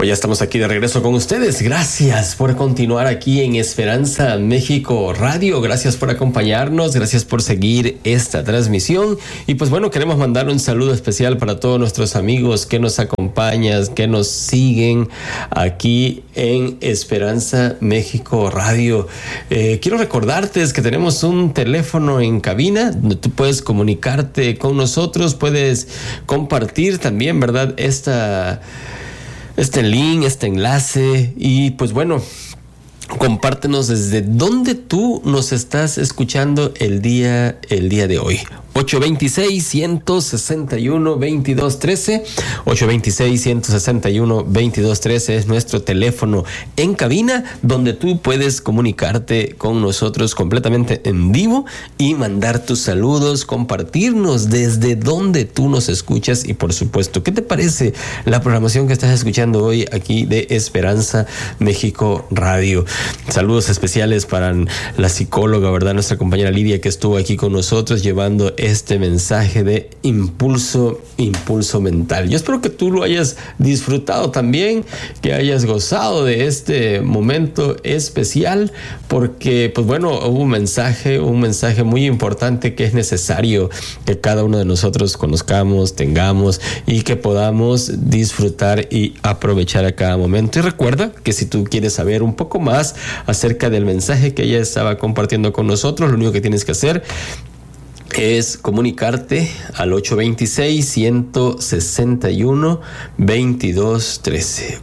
Pues ya estamos aquí de regreso con ustedes. Gracias por continuar aquí en Esperanza México Radio. Gracias por acompañarnos. Gracias por seguir esta transmisión. Y pues bueno, queremos mandar un saludo especial para todos nuestros amigos que nos acompañan, que nos siguen aquí en Esperanza México Radio. Quiero recordarte que tenemos un teléfono en cabina donde tú puedes comunicarte con nosotros, puedes compartir también, ¿verdad? Este link, este enlace, y pues bueno, compártenos desde dónde tú nos estás escuchando el día de hoy. 826-161-2213 826-161-2213 es nuestro teléfono en cabina, donde tú puedes comunicarte con nosotros completamente en vivo y mandar tus saludos, compartirnos desde donde tú nos escuchas y por supuesto, ¿qué te parece la programación que estás escuchando hoy aquí de Esperanza México Radio? Saludos especiales para la psicóloga, ¿verdad? Nuestra compañera Lidia, que estuvo aquí con nosotros llevando este mensaje de impulso mental. Yo espero que tú lo hayas disfrutado también, que hayas gozado de este momento especial, porque pues bueno, hubo un mensaje muy importante que es necesario que cada uno de nosotros conozcamos, tengamos y que podamos disfrutar y aprovechar a cada momento. Y recuerda que si tú quieres saber un poco más acerca del mensaje que ella estaba compartiendo con nosotros, lo único que tienes que hacer es comunicarte al 826-161-2213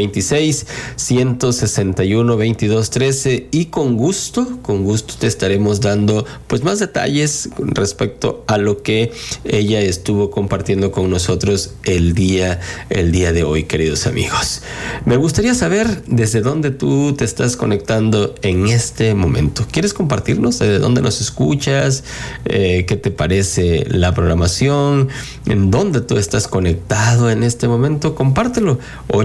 826-161-2213 y con gusto te estaremos dando pues más detalles con respecto a lo que ella estuvo compartiendo con nosotros el día de hoy, queridos amigos. Me gustaría saber desde dónde tú te estás conectando en este momento. ¿Quieres compartirnos desde dónde nos escuchas? ¿Qué te parece la programación? ¿En dónde tú estás conectado en este momento? Compártelo.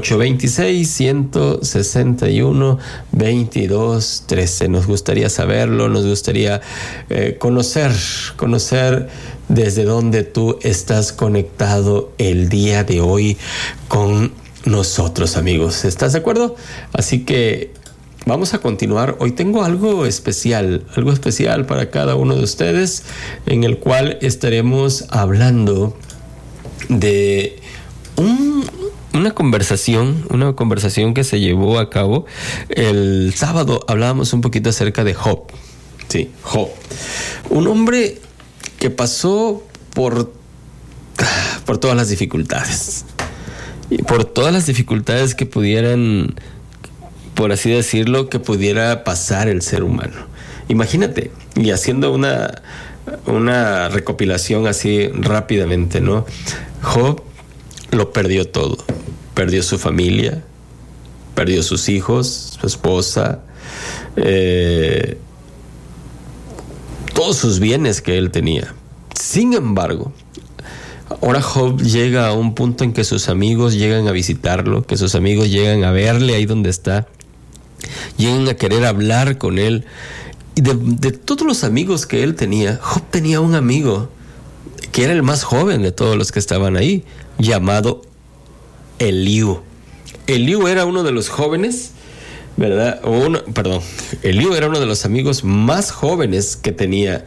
826-161-2213. Nos gustaría saberlo, nos gustaría conocer desde dónde tú estás conectado el día de hoy con nosotros, amigos. ¿Estás de acuerdo? Así que vamos a continuar. Hoy tengo algo especial para cada uno de ustedes, en el cual estaremos hablando de una conversación que se llevó a cabo el sábado. Hablábamos un poquito acerca de Job. Sí, Job. Un hombre que pasó por todas las dificultades. Y por todas las dificultades que pudieran, por así decirlo, que pudiera pasar el ser humano. Imagínate, y haciendo una recopilación así rápidamente, ¿no? Job lo perdió todo. Perdió su familia, perdió sus hijos, su esposa, todos sus bienes que él tenía. Sin embargo, ahora Job llega a un punto en que sus amigos llegan a visitarlo, que sus amigos llegan a verle ahí donde está, llegan a querer hablar con él. Y de todos los amigos que él tenía, Job tenía un amigo que era el más joven de todos los que estaban ahí, llamado Eliú. Eliú era uno de los jóvenes, ¿verdad? Eliú era uno de los amigos más jóvenes que tenía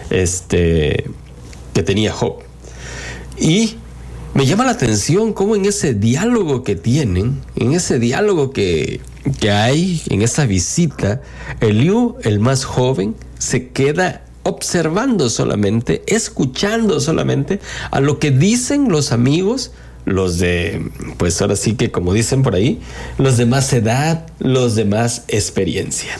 Job. Y me llama la atención cómo en ese diálogo que tienen, en ese diálogo que hay, en esa visita, Eliú, el más joven, se queda observando solamente, escuchando solamente a lo que dicen los amigos, los de, pues ahora sí que como dicen por ahí, los de más edad, los de más experiencia.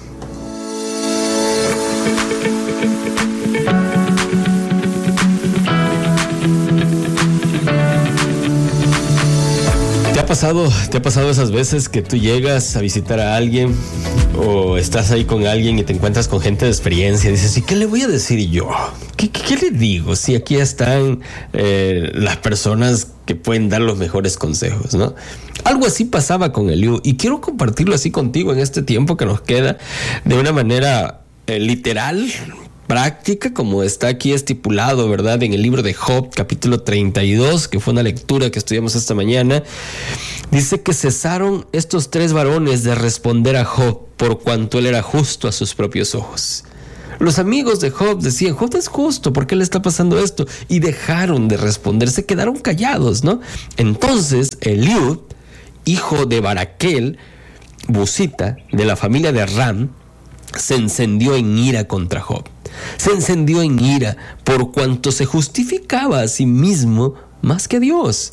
¿Te ha pasado esas veces que tú llegas a visitar a alguien o estás ahí con alguien y te encuentras con gente de experiencia y dices, ¿y qué le voy a decir yo? ¿Qué le digo? Si aquí están las personas que pueden dar los mejores consejos, ¿no? Algo así pasaba con Eliú y quiero compartirlo así contigo en este tiempo que nos queda de una manera literal, práctica, como está aquí estipulado, ¿verdad? En el libro de Job, capítulo 32, que fue una lectura que estudiamos esta mañana, dice que cesaron estos 3 varones de responder a Job por cuanto él era justo a sus propios ojos. Los amigos de Job decían, Job es justo, ¿por qué le está pasando esto? Y dejaron de responder, se quedaron callados, ¿no? Entonces Eliud, hijo de Baraquel, Busita, de la familia de Ram, se encendió en ira contra Job. Se encendió en ira por cuanto se justificaba a sí mismo más que a Dios.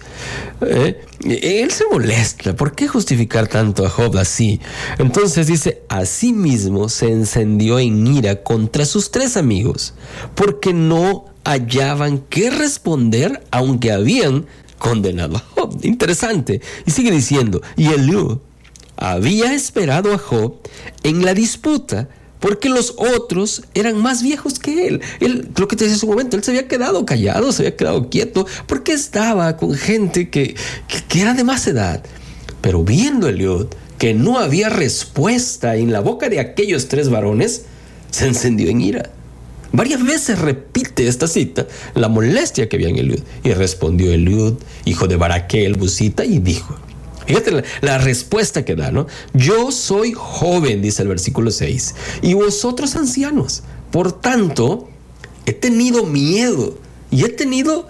Él se molesta. ¿Por qué justificar tanto a Job así? Entonces dice, asimismo se encendió en ira contra sus 3 amigos, porque no hallaban qué responder, aunque habían condenado a Job. Interesante. Y sigue diciendo, y Eliú había esperado a Job en la disputa, porque los otros eran más viejos que él. Lo que te decía en su momento, él se había quedado callado, se había quedado quieto, porque estaba con gente que era de más edad. Pero viendo Eliud que no había respuesta en la boca de aquellos 3 varones, se encendió en ira. Varias veces repite esta cita la molestia que había en Eliud. Y respondió Eliud, hijo de Baraquel, Busita, y dijo, fíjate la respuesta que da, ¿no? Yo soy joven, dice el versículo 6, y vosotros ancianos. Por tanto, he tenido miedo y he temido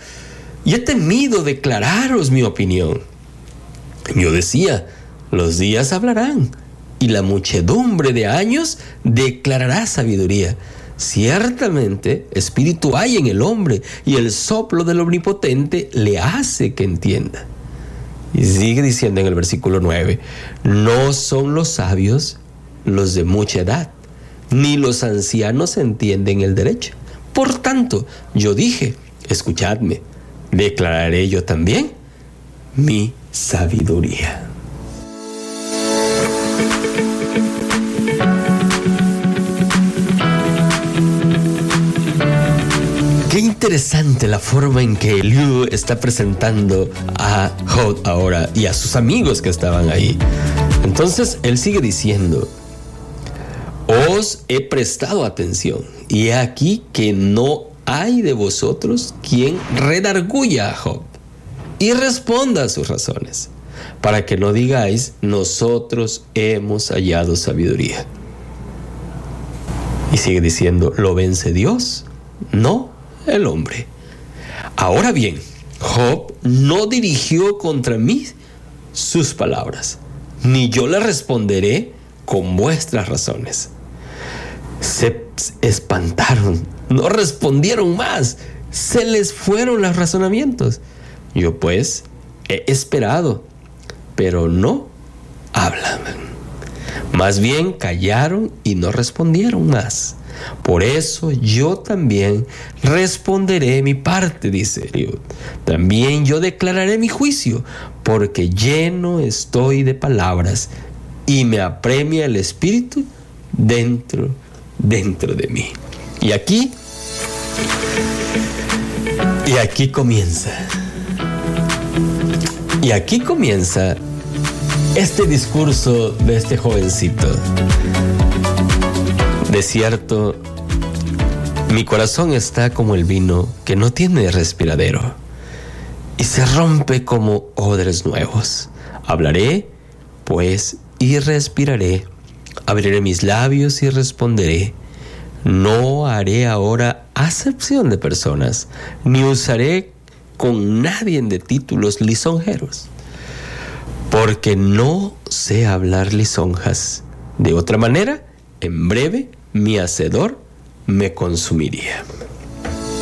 declararos mi opinión. Yo decía, los días hablarán y la muchedumbre de años declarará sabiduría. Ciertamente, espíritu hay en el hombre y el soplo del Omnipotente le hace que entienda. Y sigue diciendo en el versículo 9, no son los sabios los de mucha edad, ni los ancianos entienden el derecho. Por tanto, yo dije, escuchadme, declararé yo también mi sabiduría. Qué interesante la forma en que Eliú está presentando a Job ahora y a sus amigos que estaban ahí. Entonces él sigue diciendo, os he prestado atención y he aquí que no hay de vosotros quien redarguya a Job y responda a sus razones, para que no digáis, nosotros hemos hallado sabiduría. Y sigue diciendo, ¿lo vence Dios? No el hombre. Ahora bien, Job no dirigió contra mí sus palabras, ni yo le responderé con vuestras razones. Se espantaron, no respondieron más, se les fueron los razonamientos. Yo pues he esperado, pero no hablaban. Más bien callaron y no respondieron más. Por eso yo también responderé mi parte, dice Eliud. También yo declararé mi juicio, porque lleno estoy de palabras y me apremia el espíritu dentro de mí. Y aquí comienza este discurso de este jovencito. De cierto, mi corazón está como el vino que no tiene respiradero y se rompe como odres nuevos. Hablaré, pues, y respiraré. Abriré mis labios y responderé. No haré ahora acepción de personas, ni usaré con nadie de títulos lisonjeros, porque no sé hablar lisonjas. De otra manera, en breve, mi hacedor me consumiría.